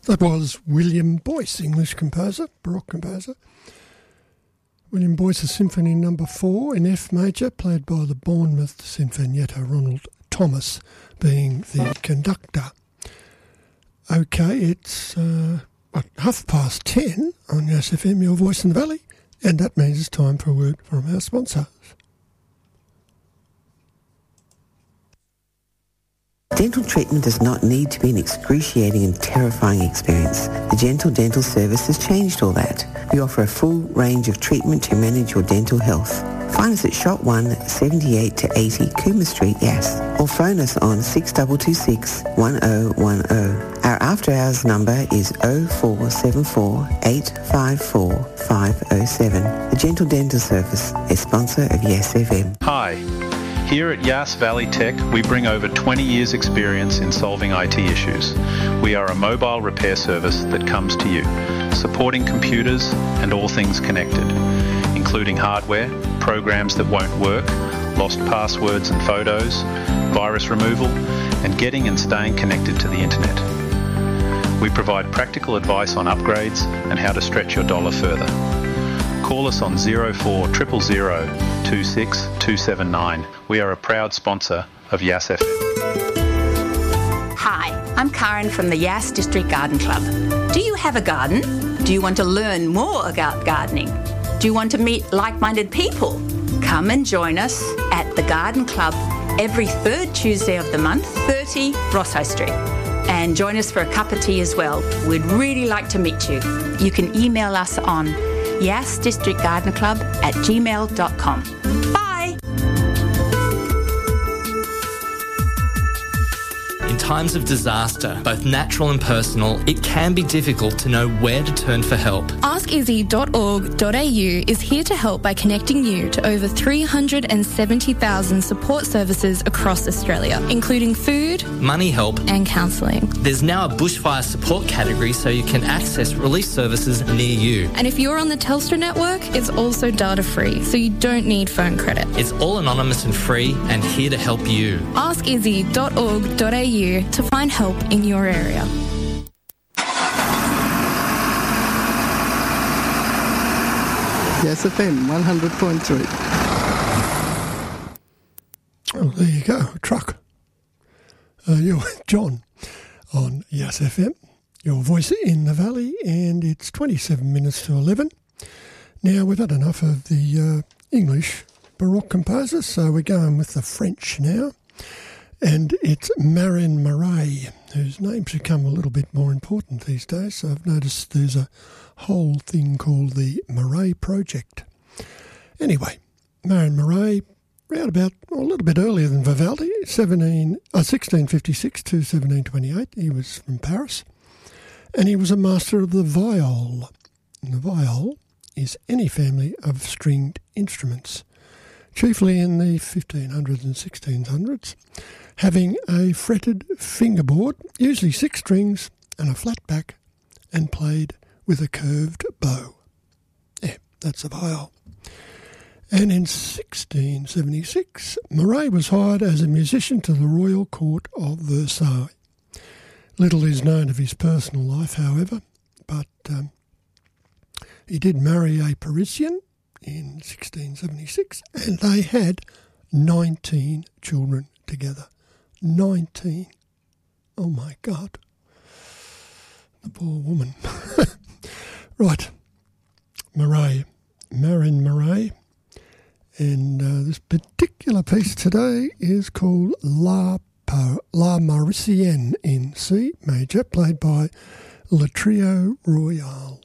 That was William Boyce, English composer, Baroque composer. William Boyce's Symphony No. 4 in F major, played by the Bournemouth Sinfonietta, Ronald Thomas being the conductor. Okay, it's 10:30 on Yass FM, your voice in the valley, and that means it's time for a word from our sponsors. Dental treatment does not need to be an excruciating and terrifying experience. The Gentle Dental Service has changed all that. We offer a full range of treatment to manage your dental health. Find us at Shop 1, 78 to 80 Cooma Street, Yass, or phone us on 6226 1010. Our after-hours number is 0474 854 507. The Gentle Dental Service, a sponsor of Yass FM. Hi. Here at Yass Valley Tech, we bring over 20 years' experience in solving IT issues. We are a mobile repair service that comes to you, supporting computers and all things connected, including hardware, programs that won't work, lost passwords and photos, virus removal, and getting and staying connected to the internet. We provide practical advice on upgrades and how to stretch your dollar further. Call us on 0400 26 279. We are a proud sponsor of Yass FM. Hi, I'm Karen from the Yass District Garden Club. Do you have a garden? Do you want to learn more about gardening? Do you want to meet like-minded people? Come and join us at the Garden Club every third Tuesday of the month, 30 Rosso Street. And join us for a cup of tea as well. We'd really like to meet you. You can email us on yassdistrictgardenclub@gmail.com. Bye! In times of disaster, both natural and personal, it can be difficult to know where to turn for help. AskIzzy.org.au is here to help by connecting you to over 370,000 support services across Australia, including food, money help and counselling. There's now a bushfire support category so you can access relief services near you. And if you're on the Telstra network, it's also data-free, so you don't need phone credit. It's all anonymous and free and here to help you. AskIzzy.org.au to find help in your area. Yass FM 100.3. Oh, there you go, truck. You're John on Yass FM, your voice in the valley, and it's 27 minutes to 11. Now, we've had enough of the English Baroque composers, so we're going with the French now. And it's Marin Marais, whose name's become a little bit more important these days. So I've noticed there's a whole thing called the Marais Project. Anyway, Marin Marais, round about a little bit earlier than Vivaldi, 1656 to 1728. He was from Paris, and he was a master of the viol. And the viol is any family of stringed instruments, chiefly in the 1500s and 1600s, having a fretted fingerboard, usually 6 strings and a flat back, and played with a curved bow. Yeah, that's a viol. And in 1676, Marais was hired as a musician to the royal court of Versailles. Little is known of his personal life, however, but he did marry a Parisian in 1676, and they had 19 children together. 19. Oh my God. The poor woman. Right. Marais. Marin Marais. And this particular piece today is called La Mauricienne in C major, played by Le Trio Royal.